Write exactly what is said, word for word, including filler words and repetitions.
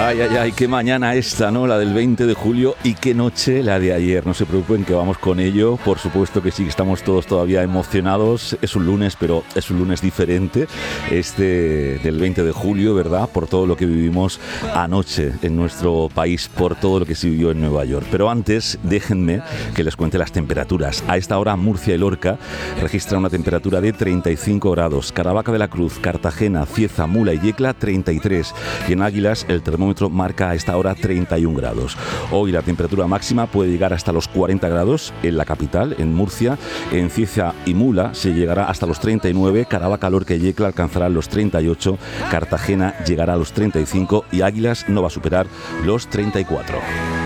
Ay, ay, ay, qué mañana esta, ¿no? La del veinte de julio y qué noche la de ayer. No se preocupen que vamos con ello. Por supuesto que sí, que estamos todos todavía emocionados. Es un lunes, pero es un lunes diferente. Este del veinte de julio, ¿verdad? Por todo lo que vivimos anoche en nuestro país, por todo lo que se vivió en Nueva York. Pero antes, déjenme que les cuente las temperaturas. A esta hora, Murcia y Lorca registran una temperatura de treinta y cinco grados. Caravaca de la Cruz, Cartagena, Cieza, Mula y Yecla, treinta y tres. Y en Águilas, el termómetro marca a esta hora treinta y un grados. Hoy la temperatura máxima puede llegar hasta los cuarenta grados en la capital, en Murcia. En Cieza y Mula se llegará hasta los treinta y nueve. Caravaca, Lorca y Yecla alcanzarán los treinta y ocho. Cartagena llegará a los treinta y cinco y Águilas no va a superar los treinta y cuatro.